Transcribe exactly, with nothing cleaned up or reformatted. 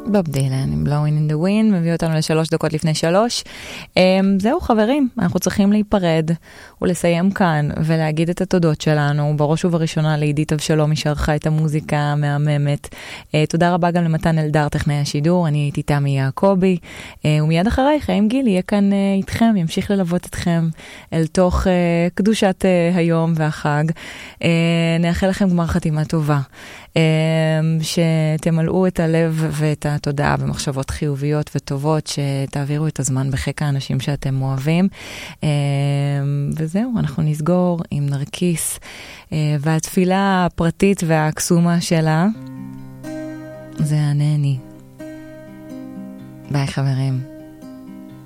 בוב דילן, עם Blowing in the Wind, מביא אותנו לשלוש דקות לפני שלוש. זהו חברים, אנחנו צריכים להיפרד ולסיים כאן ולהגיד את התודות שלנו, בראש ובראשונה לעידית אבשלום, היא שערכה את המוזיקה המהממת. תודה רבה גם למתן אלדר, טכנאי השידור, אני הייתי תמי יעקובי, ומיד אחריי חיים גיל יהיה כאן איתכם, ימשיך ללוות אתכם אל תוך קדושת היום והחג. נאחל לכם גמר חתימה טובה. שתמלאו את הלב ואת התודעה במחשבות חיוביות וטובות, שתעבירו את הזמן בחיק האנשים שאתם אוהבים. וזהו, אנחנו נסגור עם נרקיס, והתפילה הפרטית והקסומה שלה זה ענני. ביי חברים.